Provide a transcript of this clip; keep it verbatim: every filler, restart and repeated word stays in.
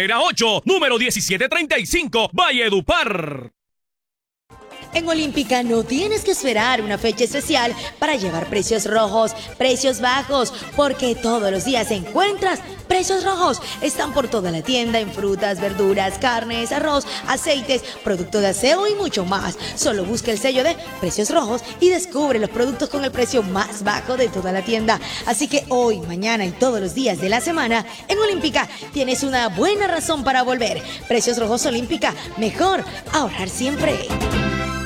carrera ocho, número diecisiete treinta y cinco, Valledupar. En Olímpica no tienes que esperar una fecha especial para llevar precios rojos, precios bajos, porque todos los días encuentras precios rojos. Están por toda la tienda en frutas, verduras, carnes, arroz, aceites, productos de aseo y mucho más. Solo busca el sello de Precios Rojos y descubre los productos con el precio más bajo de toda la tienda. Así que hoy, mañana y todos los días de la semana, en Olímpica tienes una buena razón para volver. Precios Rojos Olímpica, mejor ahorrar siempre.